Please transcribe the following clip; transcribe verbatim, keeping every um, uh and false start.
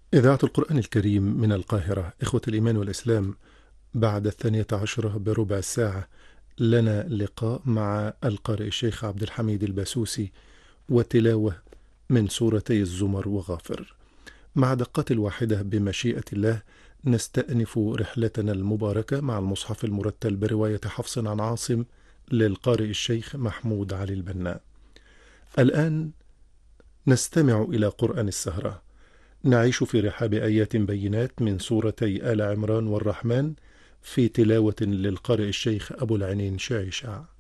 إذاعة القرآن الكريم من القاهرة. إخوة الإيمان والإسلام، بعد الثانية عشرة بربع ساعة لنا لقاء مع القارئ الشيخ عبد الحميد الباسوسي وتلاوة من سورتي الزمر وغافر. مع دقات الواحدة بمشيئة الله نستأنف رحلتنا المباركة مع المصحف المرتل برواية حفص عن عاصم للقارئ الشيخ محمود علي البنا. الآن نستمع إلى قرآن السهرة، نعيش في رحاب آيات بينات من سورتي آل عمران والرحمن في تلاوة للقارئ الشيخ أبو العنين شعشع.